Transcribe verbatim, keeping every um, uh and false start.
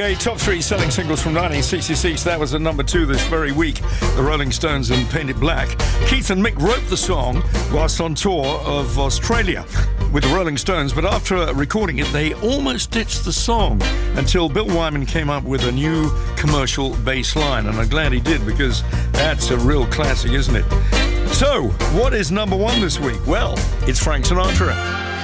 J, top three selling singles from nineteen sixty-six. That was at number two this very week. The Rolling Stones and Paint It Black. Keith and Mick wrote the song whilst on tour of Australia with the Rolling Stones, but after recording it, they almost ditched the song until Bill Wyman came up with a new commercial bass line, and I'm glad he did, because that's a real classic, isn't it? So, what is number one this week? Well, it's Frank Sinatra.